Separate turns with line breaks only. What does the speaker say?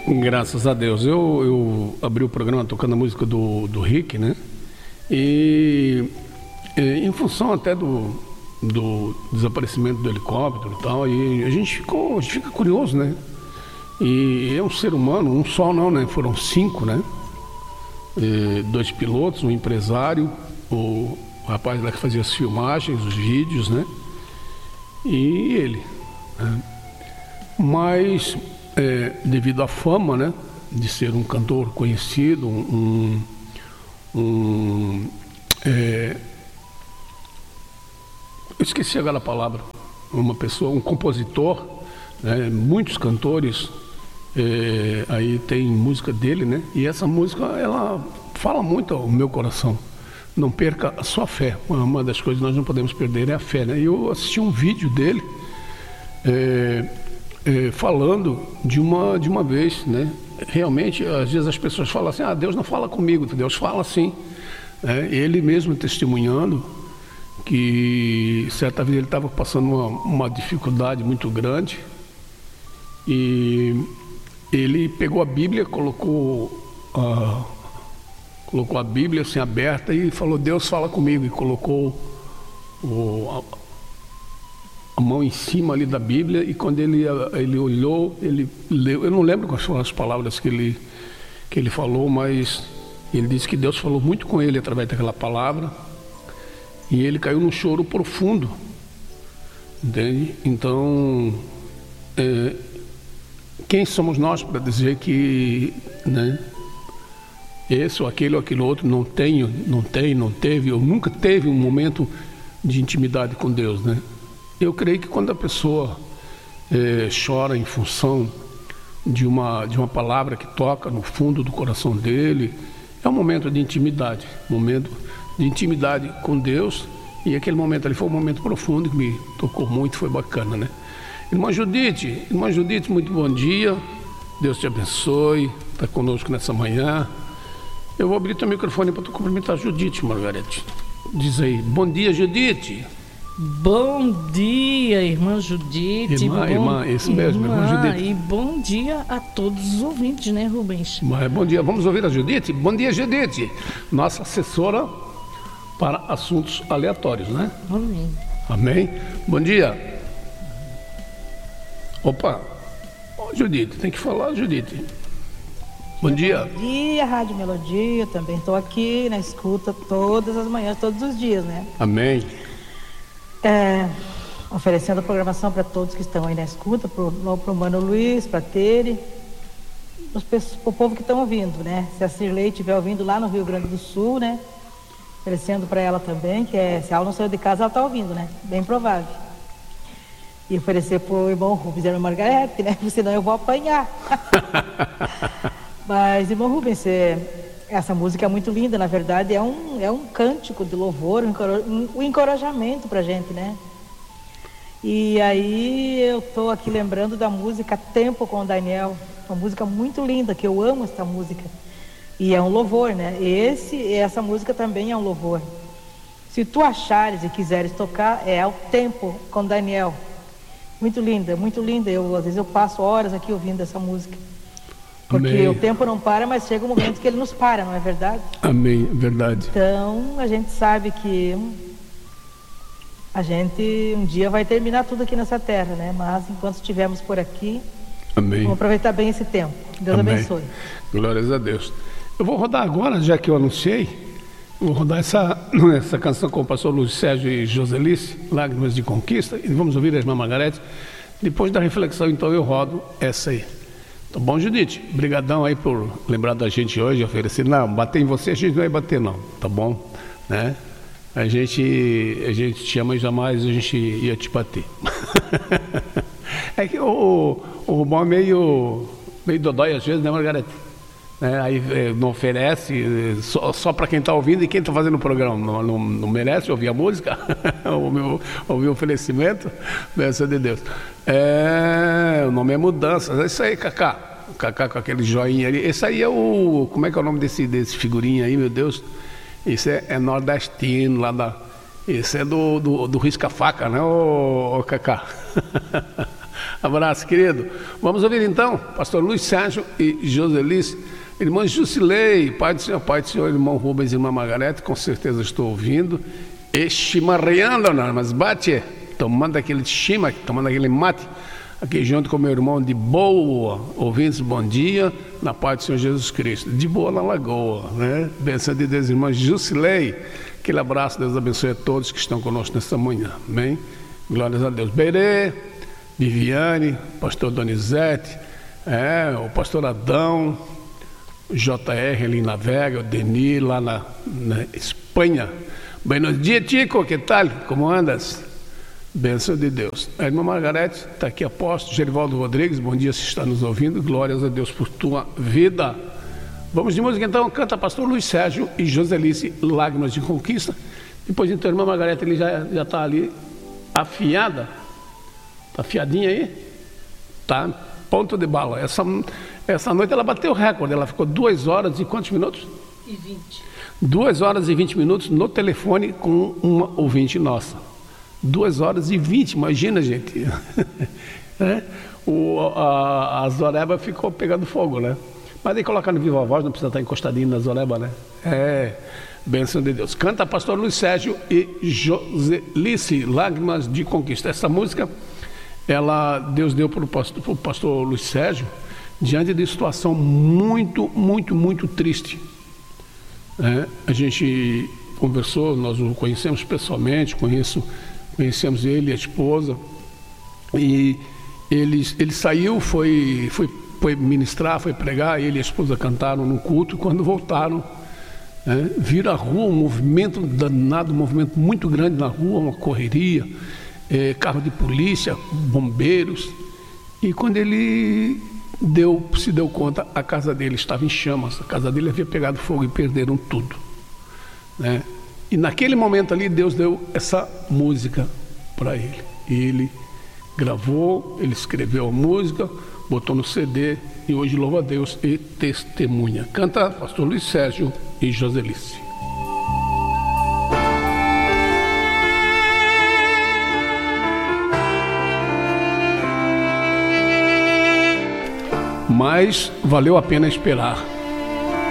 Graças a Deus. Eu abri o programa tocando a música do Rick, né? E em função até do desaparecimento do helicóptero e tal, e a gente fica curioso, né? E é um ser humano, um só não, né? Foram 5, né? 2 pilotos, um empresário, o rapaz lá que fazia as filmagens, os vídeos, né? E ele, né? Mas devido à fama, né, de ser um cantor conhecido, eu esqueci agora a palavra, uma pessoa, um compositor, né, muitos cantores, aí tem música dele, né, e essa música, ela fala muito ao meu coração. Não perca a sua fé. Uma das coisas que nós não podemos perder é a fé, né? Eu assisti um vídeo dele, falando de uma vez, né? Realmente, às vezes as pessoas falam assim, Deus não fala comigo, Deus fala sim. Ele mesmo testemunhando que certa vez ele estava passando uma dificuldade muito grande e ele pegou a Bíblia, colocou a Bíblia assim aberta e falou, Deus fala comigo, e colocou a mão em cima ali da Bíblia, e quando ele olhou, ele leu, eu não lembro quais foram as palavras que ele falou, mas ele disse que Deus falou muito com ele através daquela palavra, e ele caiu num choro profundo, entende? Então, quem somos nós para dizer que, né, esse ou aquele ou aquele outro não teve, ou nunca teve um momento de intimidade com Deus, né? Eu creio que quando a pessoa chora em função de uma palavra que toca no fundo do coração dele, é um momento de intimidade com Deus, e aquele momento ali foi um momento profundo que me tocou muito, foi bacana, né? Irmã Judite, muito bom dia, Deus te abençoe, está conosco nessa manhã. Eu vou abrir teu microfone para tu cumprimentar a Judite, Margarete. Diz aí, bom dia, Judite.
Bom dia, irmã Judite.
Irmã, esse mesmo, irmã Judite.
E bom dia a todos os ouvintes, né, Rubens?
Mas bom dia, vamos ouvir a Judite? Bom dia, Judite, nossa assessora para assuntos aleatórios, né?
Amém.
Amém? Bom dia. Opa, Judite, tem que falar, Judite. Bom dia.
Bom dia, Rádio Melodia, também estou aqui na escuta todas as manhãs, todos os dias, né?
Amém.
Oferecendo a programação para todos que estão aí na escuta, para o Mano Luiz, para a Tere, o povo que estão ouvindo, né? Se a Cirlei estiver ouvindo lá no Rio Grande do Sul, né? Oferecendo para ela também, se ela não saiu de casa, ela está ouvindo, né? Bem provável. E oferecer para o irmão Rubens e a irmã Margarete, né? Senão eu vou apanhar. Mas, irmão Rubens, essa música é muito linda, na verdade, é um cântico de louvor, um encorajamento pra gente, né? E aí eu estou aqui lembrando da música Tempo com Daniel, uma música muito linda, que eu amo essa música. E é um louvor, né? Essa música também é um louvor. Se tu achares e quiseres tocar, é o Tempo com Daniel. Muito linda, muito linda. Às vezes eu passo horas aqui ouvindo essa música. Porque Amém. O tempo não para, mas chega um momento que ele nos para, não é verdade?
Amém, verdade.
Então, a gente sabe que a gente um dia vai terminar tudo aqui nessa terra, né? Mas enquanto estivermos por aqui,
Amém.
Vamos aproveitar bem esse tempo. Deus
Amém.
abençoe.
Glórias a Deus. Eu vou rodar agora, já que eu anunciei, vou rodar essa canção com o pastor Luiz Sérgio e Joselice, Lágrimas de Conquista, e vamos ouvir a irmã Margarete. Depois da reflexão, então, eu rodo essa aí. Tá bom, Judite? Obrigadão aí por lembrar da gente hoje, oferecer. Não, bater em você a gente não vai bater não, tá bom? Né? A gente te ama e jamais a gente ia te bater. É que o Rubão é meio dodói às vezes, né, Margarete? Aí não oferece só para quem está ouvindo, e quem está fazendo o programa não merece ouvir a música, ouvir o oferecimento, bênção de Deus. O nome é Mudanças, é isso aí, Cacá com aquele joinha ali. Esse aí é como é que é o nome desse figurinha aí, meu Deus? Esse é nordestino, esse é do risca-faca, né, ô Cacá? Abraço, querido. Vamos ouvir então, pastor Luiz Sérgio e Joselice. Irmã Jusilei, pai do Senhor, irmão Rubens e irmã Margarete, com certeza estou ouvindo. E chimarreando, mas bate, tomando aquele chima, tomando aquele mate, aqui junto com meu irmão de boa, ouvintes, bom dia, na paz do Senhor Jesus Cristo. De boa na Lagoa, né? Bênção de Deus, irmã Jusilei. Aquele abraço, Deus abençoe a todos que estão conosco nesta manhã, amém? Glórias a Deus. Berê, Viviane, pastor Donizete, o pastor Adão, o JR ali na Vega, o Denis lá na Espanha. Buenos dias, Chico, que tal? Como andas? Bênção de Deus. A irmã Margarete está aqui, apóstolo Gerivaldo Rodrigues, bom dia se está nos ouvindo, glórias a Deus por tua vida. Vamos de música então, canta pastor Luiz Sérgio e Joselice, Lágrimas de Conquista. Depois então a irmã Margarete ele já está ali afiada, está afiadinha aí? Tá, ponto de bala. Essa noite ela bateu o recorde, ela ficou 2 horas e quantos minutos?
E 20.
2 horas e 20 minutos no telefone com uma ouvinte nossa. 2 horas e 20, imagina, gente. A Zoreba ficou pegando fogo, né? Mas aí colocar no Viva Voz, não precisa estar encostadinho na Zoreba, né? Bênção de Deus. Canta pastor Luiz Sérgio e Joselice, Lágrimas de Conquista. Essa música, Deus deu para o pastor Luiz Sérgio diante de situação muito, muito, muito triste. A gente conversou, nós o conhecemos pessoalmente, conhecemos ele e a esposa, e ele saiu, foi ministrar, foi pregar, ele e a esposa cantaram no culto, e quando voltaram, viram a rua, um movimento danado, um movimento muito grande na rua, uma correria, carro de polícia, bombeiros, e quando ele se deu conta, a casa dele estava em chamas, a casa dele havia pegado fogo e perderam tudo, né? E naquele momento ali Deus deu essa música para ele, e ele gravou, ele escreveu a música, botou no CD e hoje louva a Deus e testemunha. Canta pastor Luiz Sérgio e Joselice. Mas valeu a pena esperar.